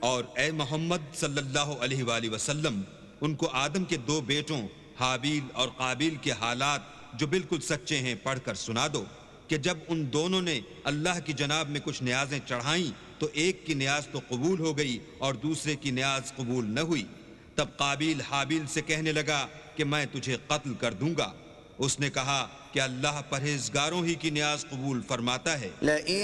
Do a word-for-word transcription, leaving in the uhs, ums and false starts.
और ए मोहम्मद सल्लल्लाहु अलैहि वसल्लम, उनको आदम के दो बेटों हाबील और काबिल के हालात जो बिल्कुल सच्चे हैं पढ़कर सुना दो कि जब उन दोनों ने अल्लाह की जनाब में कुछ न्याज़ें चढ़ाईं तो एक की न्याज तो कबूल हो गई और दूसरे की न्याज कबूल न हुई। तब काबिल हाबील से कहने लगा कि मैं तुझे कत्ल कर दूंगा। उसने कहा कि अल्लाह परहेजगारों ही की न्याज कबूल फरमाता है।